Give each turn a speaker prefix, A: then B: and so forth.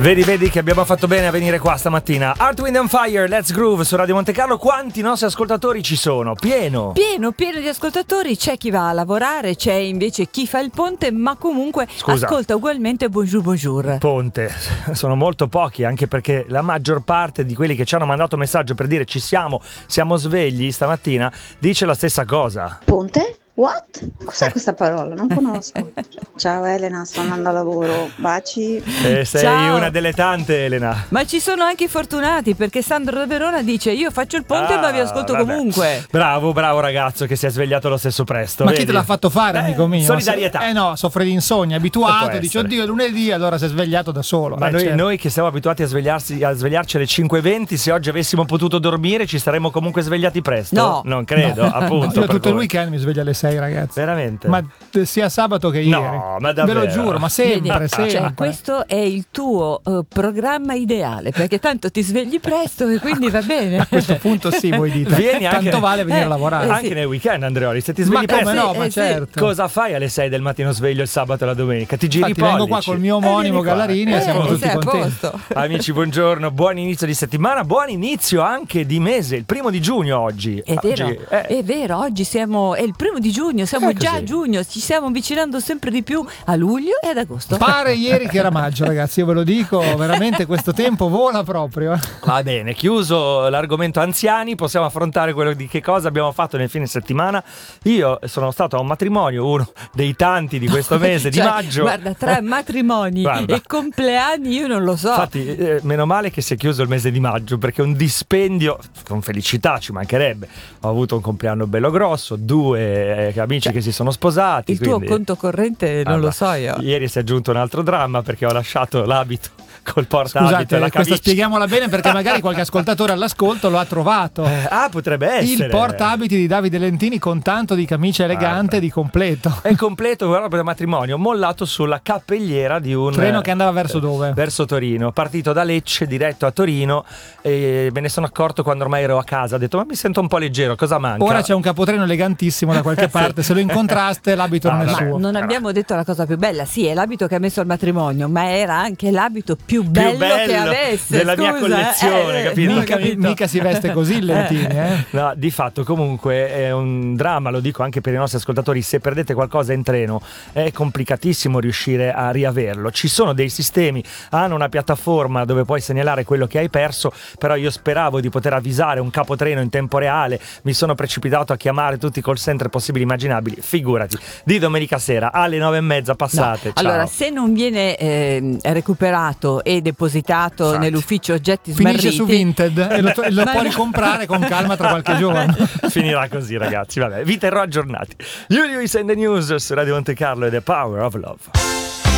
A: Vedi che abbiamo fatto bene a venire qua stamattina. Earth, Wind and Fire, Let's Groove su Radio Monte Carlo. Quanti nostri ascoltatori ci sono? Pieno di ascoltatori. C'è chi va a lavorare, c'è invece chi fa il ponte, ma comunque ascolta ugualmente Bonjour. Ponte, sono molto pochi, anche perché la maggior parte di quelli che ci hanno mandato messaggio per dire siamo svegli stamattina dice la stessa cosa.
B: Ponte? What? Cos'è questa parola? Non conosco. Ciao Elena, sto andando a lavoro. Baci.
A: Sei
C: Ciao.
A: una delle tante, Elena.
C: Ma ci sono anche i fortunati, perché Sandro da Verona dice: io faccio il ponte ma vi ascolto comunque.
A: Bravo ragazzo che si è svegliato lo stesso presto.
D: Ma
A: vedi?
D: chi te l'ha fatto fare, amico mio?
A: Solidarietà.
D: No, soffre di insonnia, abituato, dice oddio è lunedì, allora si è svegliato da solo.
A: Ma noi che siamo abituati a svegliarci alle 5:20, se oggi avessimo potuto dormire ci saremmo comunque svegliati presto?
C: No.
A: Non credo, appunto.
D: Io tutto il weekend mi sveglio alle 6, ragazzi.
A: Veramente?
D: Ma sia sabato che ieri.
A: No, ma davvero?
D: Ve lo giuro, ma sempre.
C: Cioè, questo è il tuo programma ideale, perché tanto ti svegli presto e quindi va bene.
D: A questo punto sì, voi dite. Tanto vale venire a lavorare.
A: Anche nel weekend, Andreoli, se ti svegli presto.
D: Ma come no, ma certo.
A: Cosa fai alle 6 del mattino sveglio il sabato e la domenica? Ti giri i pollici.
D: Vengo qua col mio omonimo Gallarini e siamo tutti contenti.
A: Amici, buongiorno, buon inizio di settimana, buon inizio anche di mese, il 1 giugno oggi.
C: È vero, oggi è il 1 giugno, siamo già a giugno, ci stiamo avvicinando sempre di più a luglio e ad agosto.
D: Pare ieri che era maggio, ragazzi, io ve lo dico, veramente questo tempo vola proprio.
A: Va bene, chiuso l'argomento anziani, possiamo affrontare quello di che cosa abbiamo fatto nel fine settimana. Io sono stato a un matrimonio, uno dei tanti di questo mese di maggio.
C: Guarda, tra matrimoni e compleanni io non lo so.
A: Infatti, meno male che si è chiuso il mese di maggio, perché un dispendio, con felicità ci mancherebbe. Ho avuto un compleanno bello grosso, 2 amici che si sono sposati.
C: Il tuo conto corrente non lo so io.
A: Ieri si è aggiunto un altro dramma perché ho lasciato l'abito col portabito e la
D: questa
A: camicia.
D: spieghiamola bene perché magari qualche ascoltatore all'ascolto lo ha trovato.
A: Potrebbe essere.
D: Il portabiti di Davide Lentini con tanto di camicia elegante di completo.
A: È completo proprio del matrimonio, mollato sulla cappelliera di un
D: treno che andava verso dove?
A: Verso Torino, partito da Lecce diretto a Torino e me ne sono accorto quando ormai ero a casa, ho detto ma mi sento un po' leggero, cosa manca?
D: Ora c'è un capotreno elegantissimo da qualche parte, se lo incontraste l'abito non è suo.
C: Non abbiamo detto la cosa più bella, sì è l'abito che ha messo al matrimonio, ma era anche l'abito più bello che avesse
A: della mia collezione, capito?
D: Mica si veste così il Lentini,
A: No, di fatto comunque è un dramma, lo dico anche per i nostri ascoltatori, se perdete qualcosa in treno è complicatissimo riuscire a riaverlo. Ci sono dei sistemi, hanno una piattaforma dove puoi segnalare quello che hai perso, però io speravo di poter avvisare un capotreno in tempo reale, mi sono precipitato a chiamare tutti i call center possibili e immaginabili, figurati, di domenica sera alle 9:30 passate.
C: No. Allora, se non viene recuperato e depositato nell'ufficio oggetti smarriti,
D: finisce su Vinted e lo puoi ricomprare con calma tra qualche giorno.
A: Finirà così, ragazzi, vabbè, vi terrò aggiornati. Lewis and the News su Radio Monte Carlo e The Power of Love.